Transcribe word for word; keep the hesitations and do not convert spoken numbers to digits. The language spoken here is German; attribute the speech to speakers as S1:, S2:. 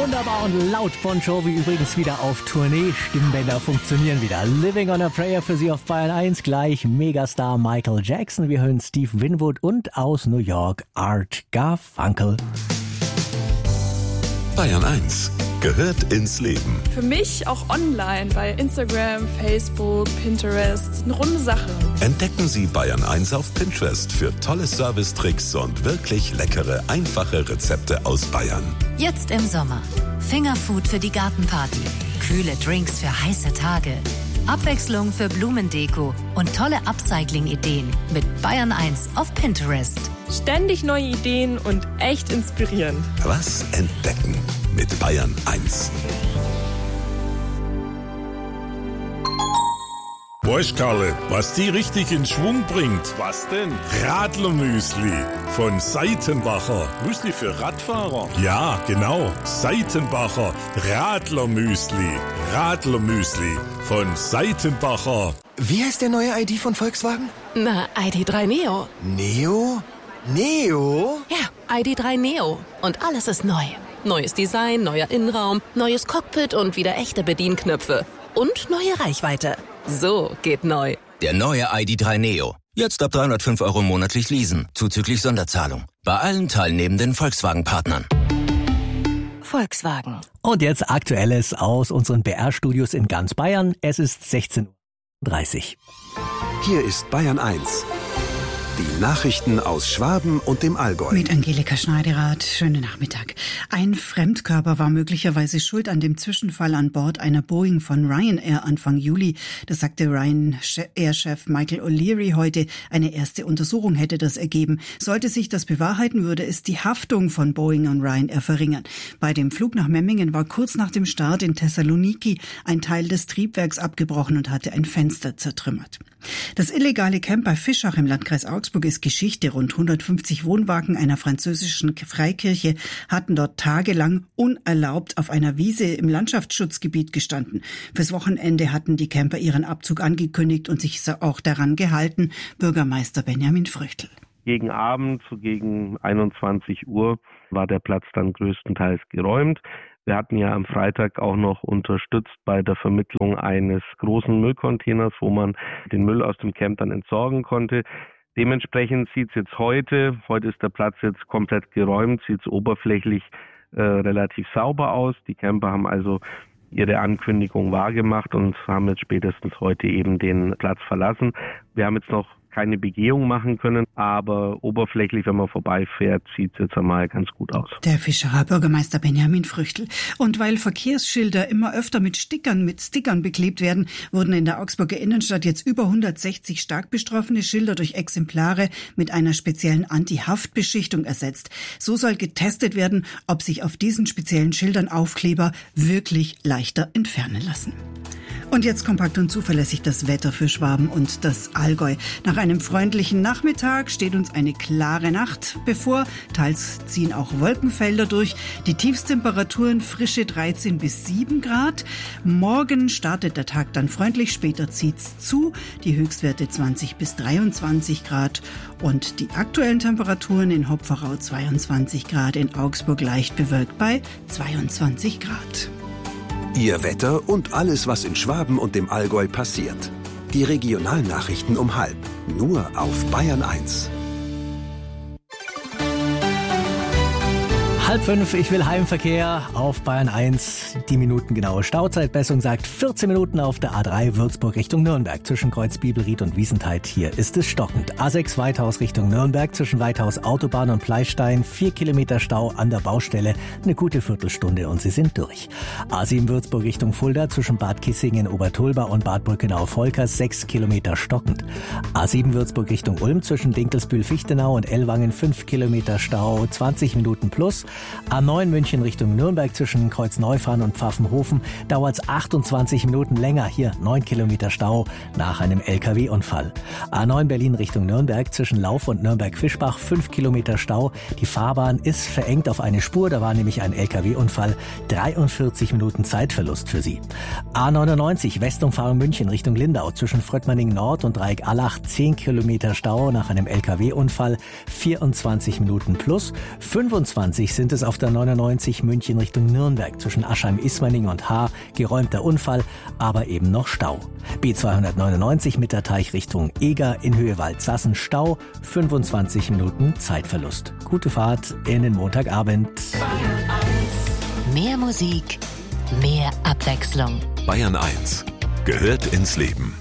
S1: Wunderbar und laut. Bon Jovi übrigens wieder auf Tournee. Stimmbänder funktionieren wieder. Living on a Prayer für Sie auf Bayern eins. Gleich Megastar Michael Jackson. Wir hören Steve Winwood und aus New York Art Garfunkel.
S2: Bayern eins gehört ins Leben.
S3: Für mich auch online bei Instagram, Facebook, Pinterest. Eine runde Sache.
S2: Entdecken Sie Bayern eins auf Pinterest für tolle Servicetricks und wirklich leckere, einfache Rezepte aus Bayern.
S4: Jetzt im Sommer. Fingerfood für die Gartenparty. Kühle Drinks für heiße Tage. Abwechslung für Blumendeko und tolle Upcycling-Ideen mit Bayern eins auf Pinterest.
S3: Ständig neue Ideen und echt inspirierend.
S2: Was entdecken mit Bayern eins.
S5: Weißt Karle, was die richtig in Schwung bringt? Was denn? Radlermüsli von Seitenbacher. Müsli für Radfahrer? Ja, genau. Seitenbacher Radlermüsli. Radlermüsli von Seitenbacher.
S6: Wie heißt der neue I D von Volkswagen?
S7: Na, I D drei Neo.
S6: Neo? Neo?
S7: Ja, I D drei Neo. Und alles ist neu. Neues Design, neuer Innenraum, neues Cockpit und wieder echte Bedienknöpfe. Und neue Reichweite. So geht neu.
S8: Der neue I D drei Neo. Jetzt ab dreihundertfünf Euro monatlich leasen, zuzüglich Sonderzahlung. Bei allen teilnehmenden Volkswagen-Partnern.
S7: Volkswagen.
S1: Und jetzt Aktuelles aus unseren B R-Studios in ganz Bayern. Es ist sechzehn Uhr dreißig.
S9: Hier ist Bayern eins. Die Nachrichten aus Schwaben und dem Allgäu.
S10: Mit Angelika Schneiderath. Schönen Nachmittag. Ein Fremdkörper war möglicherweise schuld an dem Zwischenfall an Bord einer Boeing von Ryanair Anfang Juli. Das sagte Ryanair-Chef Michael O'Leary heute. Eine erste Untersuchung hätte das ergeben. Sollte sich das bewahrheiten, würde es die Haftung von Boeing und Ryanair verringern. Bei dem Flug nach Memmingen war kurz nach dem Start in Thessaloniki ein Teil des Triebwerks abgebrochen und hatte ein Fenster zertrümmert. Das illegale Camp bei Fischach im Landkreis Augsburg ist Geschichte. Rund hundertfünfzig Wohnwagen einer französischen Freikirche hatten dort tagelang unerlaubt auf einer Wiese im Landschaftsschutzgebiet gestanden. Fürs Wochenende hatten die Camper ihren Abzug angekündigt und sich auch daran gehalten. Bürgermeister Benjamin Früchtl.
S11: Gegen Abend, so gegen einundzwanzig Uhr, war der Platz dann größtenteils geräumt. Wir hatten ja am Freitag auch noch unterstützt bei der Vermittlung eines großen Müllcontainers, wo man den Müll aus dem Camp dann entsorgen konnte. Dementsprechend sieht es jetzt heute, heute ist der Platz jetzt komplett geräumt, sieht es oberflächlich äh, relativ sauber aus. Die Camper haben also ihre Ankündigung wahrgemacht und haben jetzt spätestens heute eben den Platz verlassen. Wir haben jetzt noch keine Begehung machen können, aber oberflächlich, wenn man vorbeifährt, sieht es jetzt einmal ganz gut aus.
S10: Der Fischerer Bürgermeister Benjamin Früchtl. Und weil Verkehrsschilder immer öfter mit Stickern, mit Stickern beklebt werden, wurden in der Augsburger Innenstadt jetzt über hundertsechzig stark betroffene Schilder durch Exemplare mit einer speziellen Anti-Haftbeschichtung ersetzt. So soll getestet werden, ob sich auf diesen speziellen Schildern Aufkleber wirklich leichter entfernen lassen. Und jetzt kompakt und zuverlässig das Wetter für Schwaben und das Allgäu. Nach einem freundlichen Nachmittag steht uns eine klare Nacht bevor. Teils ziehen auch Wolkenfelder durch. Die Tiefstemperaturen frische dreizehn bis sieben Grad. Morgen startet der Tag dann freundlich, später zieht's zu. Die Höchstwerte zwanzig bis dreiundzwanzig Grad. Und die aktuellen Temperaturen in Hopferau zweiundzwanzig Grad, in Augsburg leicht bewölkt bei zweiundzwanzig Grad.
S9: Ihr Wetter und alles, was in Schwaben und dem Allgäu passiert. Die Regionalnachrichten um halb. Nur auf Bayern eins.
S1: Halb fünf, ich will Heimverkehr auf Bayern eins. Die minutengenaue Stauzeitmessung sagt vierzehn Minuten auf der A drei Würzburg Richtung Nürnberg zwischen Kreuz Bibelried und Wiesentheit. Hier ist es stockend. A sechs Weithaus Richtung Nürnberg zwischen Weithaus Autobahn und Pleistein. Vier Kilometer Stau an der Baustelle. Eine gute Viertelstunde und Sie sind durch. A sieben Würzburg Richtung Fulda zwischen Bad Kissingen, Obertulba und Bad Brückenau-Volkers. Sechs Kilometer stockend. A sieben Würzburg Richtung Ulm zwischen Dinkelsbühl-Fichtenau und Ellwangen. Fünf Kilometer Stau. zwanzig Minuten plus. A neun München Richtung Nürnberg zwischen Kreuzneufahren und Pfaffenhofen dauert es achtundzwanzig Minuten länger. Hier neun Kilometer Stau nach einem L K W-Unfall. A neun Berlin Richtung Nürnberg zwischen Lauf und Nürnberg-Fischbach fünf Kilometer Stau. Die Fahrbahn ist verengt auf eine Spur, da war nämlich ein L K W-Unfall. dreiundvierzig Minuten Zeitverlust für Sie. A neunundneunzig Westumfahrung München Richtung Lindau zwischen Fröttmanning Nord und Dreieck Allach zehn Kilometer Stau nach einem L K W-Unfall. vierundzwanzig Minuten plus. fünfundzwanzig sind sind es auf der neunundneunzig München Richtung Nürnberg zwischen Aschheim-Ismaning und Haar. Geräumter Unfall, aber eben noch Stau. B zweihundertneunundneunzig Mitterteich Richtung Eger in Höhe Waldsassen Stau, fünfundzwanzig Minuten Zeitverlust. Gute Fahrt in den Montagabend.
S4: Mehr Musik, mehr Abwechslung.
S2: Bayern eins gehört ins Leben.